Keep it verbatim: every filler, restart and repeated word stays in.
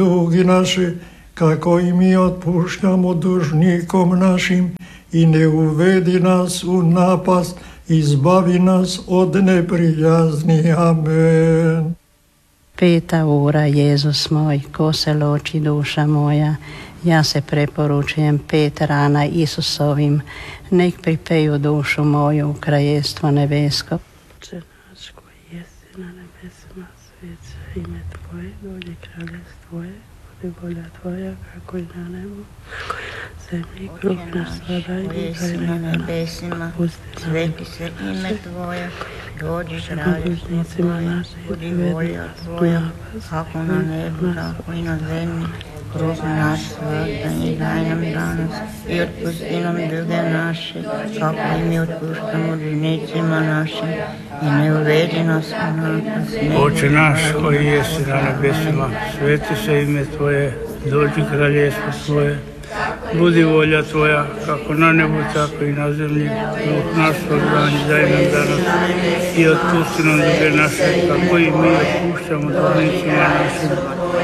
dugi naše, kako i mi otpuštamo dužnikom našim, i ne uvedi nas u napast, izbavi nas od neprijazni. Amen. Peta ura, Jezus moj, ko se loči duša moja, ja se preporučujem pet rana Isusovim, nek pripeju dušu moju u kraljestvo nebesko. Oče naš koji jesi na nebesima, svet se ime Tvoje, dođi kraljestvo Tvoje, budi volja Tvoja kako i na nebu, zemlji kruh naš sada i daj na nebesima, sveti se ime Tvoje, dođi kraljestvo Tvoje, budi volja Tvoja kako na nebu, tako i na zemlji. Kruh naš svaki daj nam danas i otpusti nam duge naše, kako i mi otpuštamo dužnicima našim, i ne uvedi nas u napast. Oče naš koji jesi na nebesima, sveti se ime Tvoje, dođi kraljestvo Tvoje, budi volja Tvoja, kako na nebu, tako i na zemlji. Kruh naš svaki daj nam danas i otpusti nam duge naše, kako i mi otpuštamo dužnicima našim,